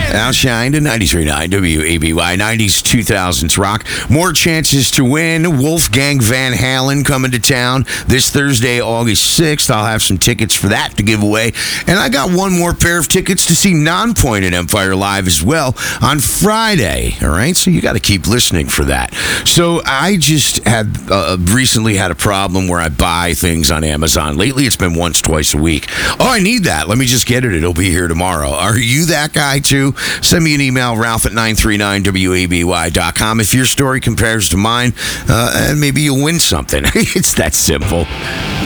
Outshine to 93.9 WABY. 90s, 2000s rock. More chances to win. Wolfgang Van Halen coming to town this Thursday, August 6th. I'll have some tickets for that to give away. And I got one more pair of tickets to see Nonpoint at Empire Live as well on Friday. All right, so you got to keep listening for that. So I just had recently had a problem where I buy things on Amazon. Lately, it's been once, twice a week. Oh, I need that. Let me just get it. It'll be here tomorrow. Are you that guy too? Send me an email, Ralph at 939WABY.com. If your story compares to mine, and maybe you'll win something. It's that simple.